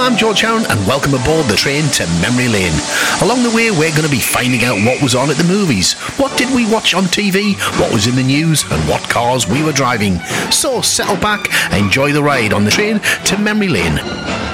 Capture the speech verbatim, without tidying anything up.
I'm George Sharon and welcome aboard the train to Memory Lane. Along the way we're going to be finding out what was on at the movies, what did we watch on T V, what was in the news and what cars we were driving. So settle back, enjoy the ride on the train to Memory Lane.